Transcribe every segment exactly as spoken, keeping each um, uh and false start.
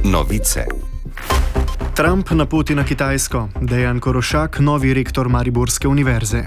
Novice. Trump na poti na Kitajsko. Dejan Korošak, novi rektor Mariborske univerze.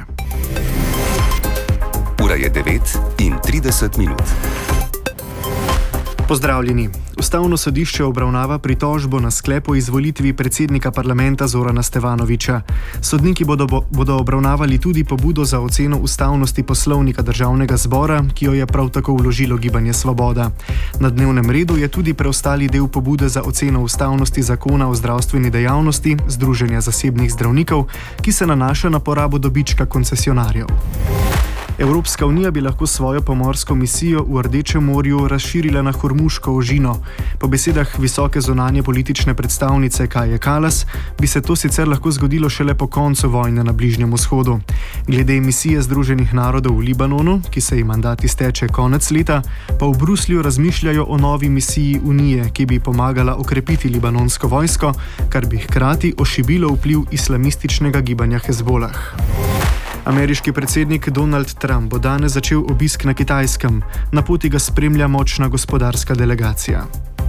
Ura je devet in trideset minut. Pozdravljeni. Ustavno sodišče obravnava pritožbo na sklep o izvolitvi predsednika parlamenta Zorana Stevanovića. Sodniki bodo, bo, bodo obravnavali tudi pobudo za oceno ustavnosti poslovnika državnega zbora, ki jo je prav tako vložilo Gibanje Svoboda. Na dnevnem redu je tudi preostali del pobude za oceno ustavnosti zakona o zdravstveni dejavnosti Združenja zasebnih zdravnikov, ki se nanaša na porabo dobička koncesionarjev. Evropska unija bi lahko svojo pomorsko misijo v Rdečem morju razširila na Hormuško ožino. Po besedah visoke zunanje politične predstavnice Kaje Kallas bi se to sicer lahko zgodilo šele po koncu vojne na Bližnjem vzhodu. Glede misije Združenih narodov v Libanonu, ki se ji mandat izteče konec leta, pa v Bruslju razmišljajo o novi misiji Unije, ki bi pomagala okrepiti libanonsko vojsko, kar bi hkrati ošibilo vpliv islamističnega gibanja Hezbolah. Ameriški predsednik Donald Trump bo danes začel obisk na Kitajskem. Na poti ga spremlja močna gospodarska delegacija.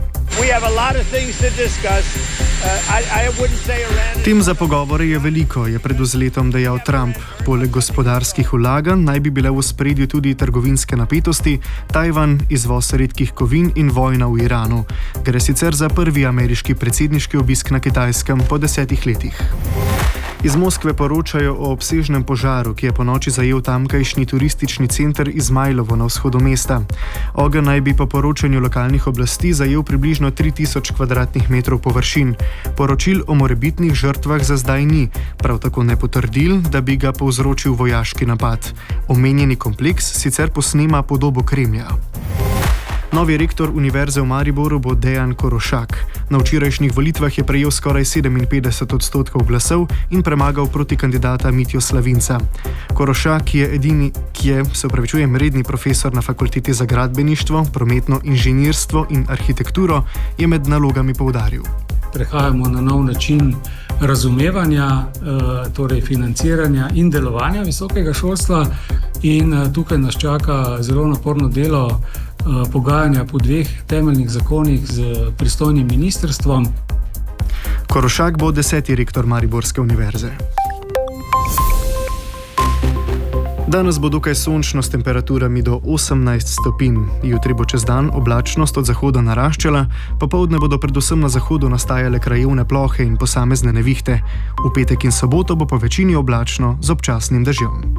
Tem za pogovore je veliko, je pred vzletom dejal Trump. Poleg gospodarskih vlaganj naj bi bile v ospredju tudi trgovinske napetosti, Tajvan, izvoz redkih kovin in vojna v Iranu. Gre sicer za prvi ameriški predsedniški obisk na Kitajskem po desetih letih. Iz Moskve poročajo o obsežnem požaru, ki je ponoči zajel tamkajšnji turistični center Izmajlovo na vzhodu mesta. Ogenj naj bi po poročanju lokalnih oblasti zajel približno tri tisoč kvadratnih metrov površin. Poročil o morebitnih žrtvah za zdaj ni, prav tako ne potrdil, da bi ga povzročil vojaški napad. Omenjeni kompleks sicer posnema podobo Kremlja. Novi rektor Univerze v Mariboru bo Dejan Korošak. Na včerajšnjih volitvah je prejel skoraj sedeminpetdeset odstotkov glasov in premagal proti kandidata Mitjo Slavinca. Korošak je edini, ki je, se upravičujem, redni profesor na Fakulteti za gradbeništvo, prometno inženirstvo in arhitekturo, je med nalogami poudaril. Prehajamo na nov način razumevanja, torej financiranja in delovanja visokega šolstva in tukaj nas čaka zelo naporno delo pogajanja po dveh temeljnih zakonih z pristojnim ministrstvom. Korošak bo deseti rektor Mariborske univerze. Danes bo dokaj sončno s temperaturami do osemnajst stopinj. Jutri bo čez dan oblačnost od zahoda naraščala, popoldne bodo predvsem na zahodu nastajale krajevne plohe in posamezne nevihte. V petek in soboto bo po večini oblačno z občasnim dežjem.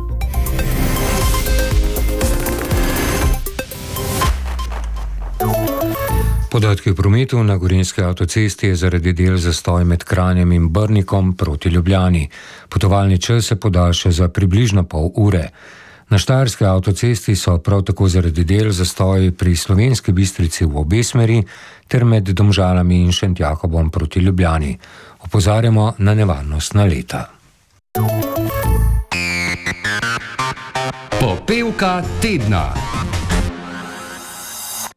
Podatki o prometu na Gorenjski avtocesti je zaradi del zastoj med Kranjem in Brnikom proti Ljubljani. Potovalni čas se podaljša za približno pol ure. Na Štajerski avtocesti so prav tako zaradi del zastoji pri Slovenski Bistrici v obe smeri ter med Domžalami in Šentjakobom proti Ljubljani. Opozarjamo na nevarnost naleta. Popevka tedna.